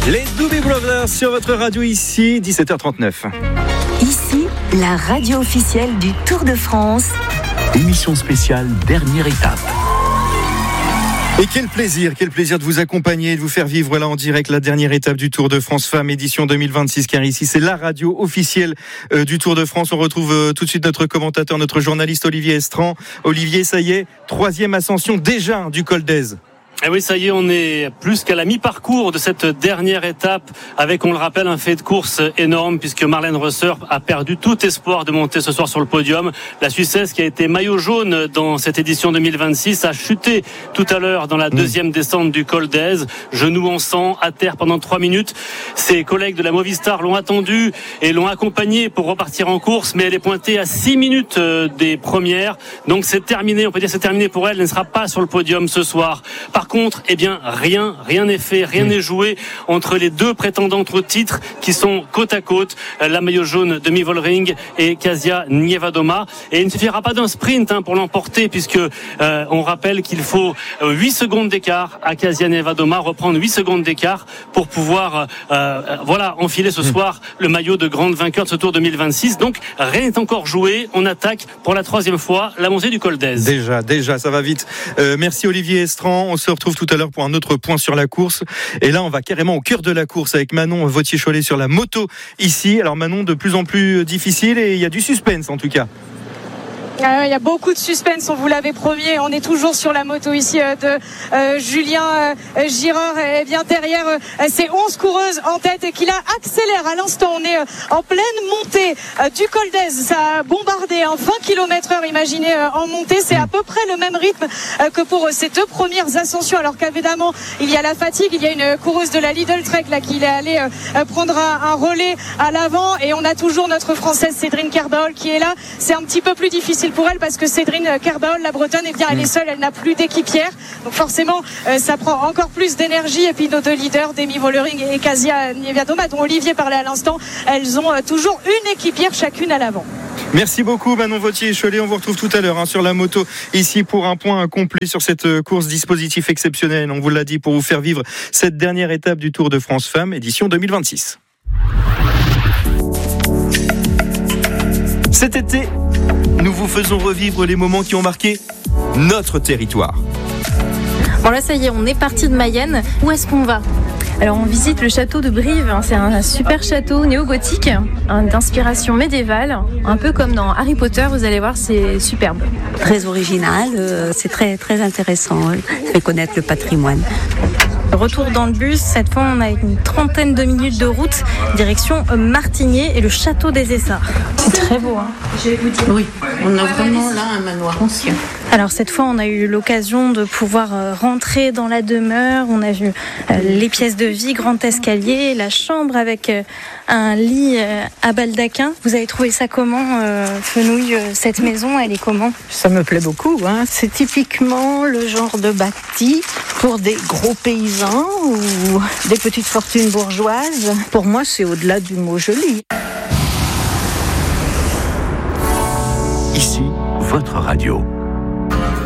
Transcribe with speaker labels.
Speaker 1: Les Doobie Brothers sur votre radio ici, 17h39.
Speaker 2: Ici, la radio officielle du Tour de France.
Speaker 3: Émission spéciale, dernière étape.
Speaker 1: Et quel plaisir de vous accompagner et de vous faire vivre là en direct la dernière étape du Tour de France Femmes édition 2026, car ici c'est la radio officielle du Tour de France. On retrouve tout de suite notre commentateur, notre journaliste Olivier Estran. Olivier, ça y est, 3e ascension déjà du col d'Èze.
Speaker 4: Et oui, ça y est, on est plus qu'à la mi-parcours de cette dernière étape avec, on le rappelle, un fait de course énorme puisque Marlène Rösser a perdu tout espoir de monter ce soir sur le podium. La Suissesse, qui a été maillot jaune dans cette édition 2026, a chuté tout à l'heure dans la deuxième descente du col d'Èze, genou en sang, à terre pendant 3 minutes. Ses collègues de la Movistar l'ont attendue et l'ont accompagnée pour repartir en course, mais elle est pointée à 6 minutes des premières. Donc c'est terminé, on peut dire c'est terminé pour elle. Elle ne sera pas sur le podium ce soir. Par contre, eh bien, rien n'est fait, rien n'est joué entre les deux prétendantes au titre qui sont côte à côte, la maillot jaune de Demi Vollering et Kasia Niewiadoma. Et il ne suffira pas d'un sprint pour l'emporter, puisque on rappelle qu'il faut 8 secondes d'écart à Kasia Niewiadoma, reprendre 8 secondes d'écart pour pouvoir enfiler ce soir le maillot de grande vainqueur de ce Tour 2026. Donc rien n'est encore joué. On attaque pour la 3e fois la montée du col d'Èze.
Speaker 1: Déjà, ça va vite. Merci Olivier Estran. On se retrouve tout à l'heure pour un autre point sur la course. Et là, on va carrément au cœur de la course avec Manon Vautier-Cholet sur la moto ici. Alors Manon, de plus en plus difficile et il y a du suspense en tout cas.
Speaker 5: Il y a beaucoup de suspense, on vous l'avait promis. On est toujours sur la moto ici de Julien Girard. Et bien derrière, c'est 11 coureuses en tête et qui la accélère à l'instant. On est en pleine montée du col d'Èze. Ça a bombardé 20 km/h, imaginez, en montée. C'est à peu près le même rythme que pour ces 2 premières ascensions. Alors qu'évidemment, il y a la fatigue. Il y a une coureuse de la Lidl Trek là, qui est allée prendre un relais à l'avant. Et on a toujours notre Française Cédrine Kerbaol qui est là. C'est un petit peu plus difficile pour elle parce que Cédrine Kerbaol, la Bretonne, eh bien, elle est seule, elle n'a plus d'équipière. Donc forcément, ça prend encore plus d'énergie. Et puis nos 2 leaders, Demi Vollering et Kasia Niewiadoma, dont Olivier parlait à l'instant, elles ont toujours une équipière chacune à l'avant.
Speaker 1: Merci beaucoup Manon Vautier-Cholet. On vous retrouve tout à l'heure sur la moto ici pour un point complet sur cette course, dispositif exceptionnel. On vous l'a dit, pour vous faire vivre cette dernière étape du Tour de France Femmes édition 2026. Cet été, nous vous faisons revivre les moments qui ont marqué notre territoire.
Speaker 6: Bon là ça y est, on est parti de Mayenne. Où est-ce qu'on va ? Alors on visite le château de Brive, c'est un super château néo-gothique d'inspiration médiévale, un peu comme dans Harry Potter, vous allez voir, c'est superbe.
Speaker 7: Très original, c'est très, très intéressant, ça fait connaître le patrimoine.
Speaker 6: Retour dans le bus, cette fois on a une 30aine de minutes de route, direction Martigné et le château des Essarts. C'est très beau, hein.
Speaker 7: Je vais vous dire. Oui, on a vraiment là un manoir ancien.
Speaker 6: Alors cette fois on a eu l'occasion de pouvoir rentrer dans la demeure, on a vu les pièces de vie, grand escalier, la chambre avec un lit à baldaquin. Vous avez trouvé ça comment, Fenouille, cette maison, elle est comment ?
Speaker 8: Ça me plaît beaucoup, hein. C'est typiquement le genre de bâti pour des gros paysans ou des petites fortunes bourgeoises. Pour moi, c'est au-delà du mot joli.
Speaker 3: Ici, votre radio.